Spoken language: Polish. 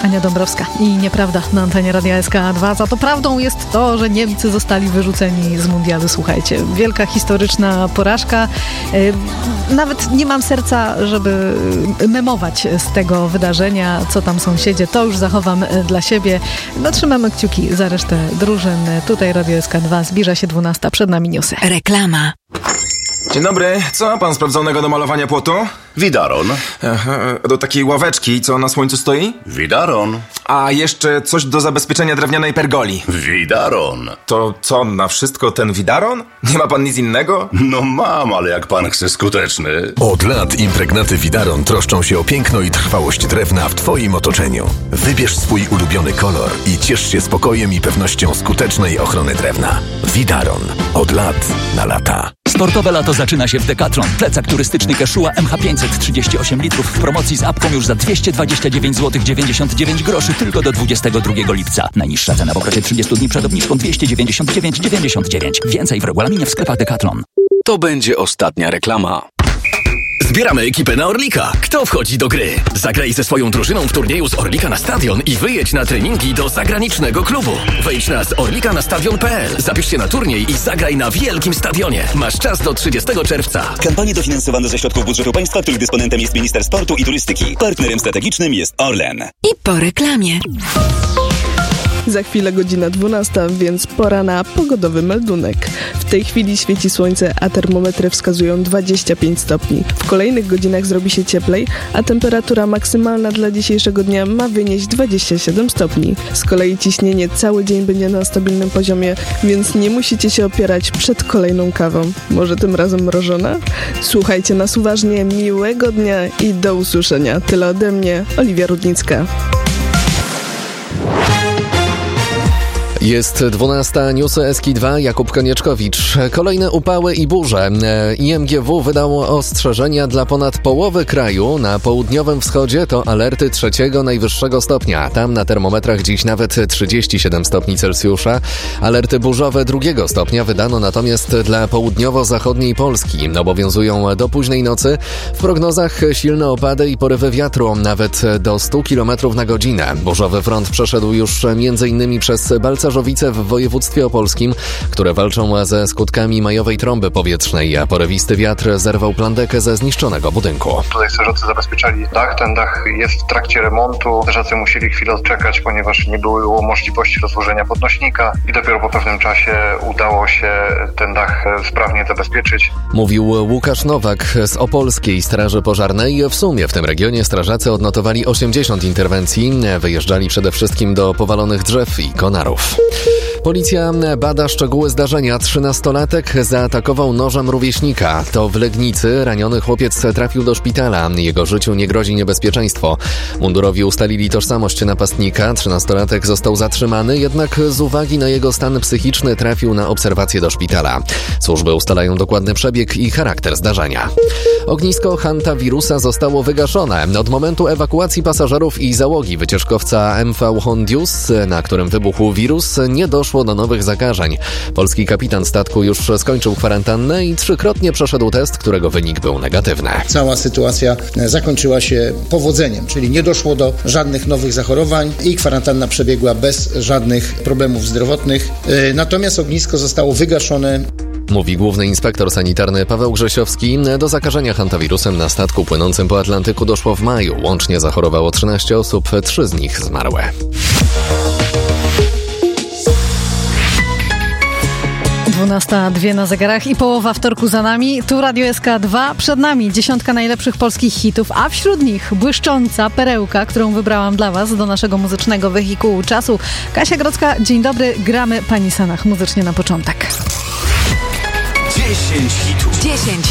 Ania Dąbrowska i nieprawda na antenie Radia SK2. Za to prawdą jest to, że Niemcy zostali wyrzuceni z mundialu. Słuchajcie, wielka historyczna porażka. Nawet nie mam serca, żeby memować z tego wydarzenia, co tam sąsiedzie. To już zachowam dla siebie. No, trzymamy kciuki za resztę drużyn. Tutaj Radio SK2. Zbliża się 12. Przed nami newsy. Reklama. Dzień dobry. Co ma pan sprawdzonego do malowania płotu? Widaron. Do takiej ławeczki, co na słońcu stoi? Widaron. A jeszcze coś do zabezpieczenia drewnianej pergoli. Widaron. To co, na wszystko ten widaron? Nie ma pan nic innego? No mam, ale jak pan chce skuteczny. Od lat impregnaty Widaron troszczą się o piękno i trwałość drewna w twoim otoczeniu. Wybierz swój ulubiony kolor i ciesz się spokojem i pewnością skutecznej ochrony drewna. Widaron. Od lat na lata. Sportowe lato zaczyna się w Decathlon. Plecak turystyczny Quechua MH500 38 litrów w promocji z apką już za 229,99 zł tylko do 22 lipca. Najniższa cena w okresie 30 dni przed obniżką 299,99. Więcej w regulaminie w sklepach Decathlon. To będzie ostatnia reklama. Zbieramy ekipę na Orlika. Kto wchodzi do gry? Zagraj ze swoją drużyną w turnieju z Orlika na Stadion i wyjedź na treningi do zagranicznego klubu. Wejdź na zorlikanastadion.pl. Zapisz się na turniej i zagraj na wielkim stadionie. Masz czas do 30 czerwca. Kampanie dofinansowane ze środków budżetu państwa, których dysponentem jest Minister Sportu i Turystyki. Partnerem strategicznym jest Orlen. I po reklamie. Za chwilę godzina 12, więc pora na pogodowy meldunek. W tej chwili świeci słońce, a termometry wskazują 25 stopni. W kolejnych godzinach zrobi się cieplej, a temperatura maksymalna dla dzisiejszego dnia ma wynieść 27 stopni. Z kolei ciśnienie cały dzień będzie na stabilnym poziomie, więc nie musicie się opierać przed kolejną kawą. Może tym razem mrożona? Słuchajcie nas uważnie, miłego dnia i do usłyszenia. Tyle ode mnie, Oliwia Rudnicka. Jest 12, newsy SK2, Jakub Konieczkowicz. Kolejne upały i burze. IMGW wydało ostrzeżenia dla ponad połowy kraju. Na południowym wschodzie to alerty 3 najwyższego stopnia. Tam na termometrach dziś nawet 37 stopni Celsjusza. Alerty burzowe 2 stopnia wydano natomiast dla południowo-zachodniej Polski. Obowiązują do późnej nocy. W prognozach silne opady i porywy wiatru, nawet do 100 km na godzinę. Burzowy front przeszedł już m.in. przez Balcarzowice w województwie opolskim, które walczą ze skutkami majowej trąby powietrznej, a porywisty wiatr zerwał plandekę ze zniszczonego budynku. Tutaj strażacy zabezpieczali dach. Ten dach jest w trakcie remontu. Strażacy musieli chwilę odczekać, ponieważ nie było możliwości rozłożenia podnośnika i dopiero po pewnym czasie udało się ten dach sprawnie zabezpieczyć. Mówił Łukasz Nowak z Opolskiej Straży Pożarnej. W sumie w tym regionie strażacy odnotowali 80 interwencji. Wyjeżdżali przede wszystkim do powalonych drzew i konarów. Policja bada szczegóły zdarzenia. 13-latek zaatakował nożem rówieśnika. To w Legnicy raniony chłopiec trafił do szpitala. Jego życiu nie grozi niebezpieczeństwo. Mundurowi ustalili tożsamość napastnika. 13-latek został zatrzymany, jednak z uwagi na jego stan psychiczny trafił na obserwację do szpitala. Służby ustalają dokładny przebieg i charakter zdarzenia. Ognisko hantawirusa zostało wygaszone. Od momentu ewakuacji pasażerów i załogi wycieczkowca MV Hondius, na którym wybuchł wirus, nie doszło do nowych zakażeń. Polski kapitan statku już skończył kwarantannę i 3-krotnie przeszedł test, którego wynik był negatywny. Cała sytuacja zakończyła się powodzeniem, czyli nie doszło do żadnych nowych zachorowań i kwarantanna przebiegła bez żadnych problemów zdrowotnych. Natomiast ognisko zostało wygaszone. Mówi główny inspektor sanitarny Paweł Grzesiowski. Do zakażenia hantawirusem na statku płynącym po Atlantyku doszło w maju. Łącznie zachorowało 13 osób, 3 z nich zmarły. Dwunasta na zegarach i połowa wtorku za nami. Tu Radio SK2, przed nami 10 najlepszych polskich hitów, a wśród nich błyszcząca perełka, którą wybrałam dla Was do naszego muzycznego wehikułu czasu. Kasia Grodzka, dzień dobry, gramy Pani Sanach muzycznie na początek. 10 hitów. 10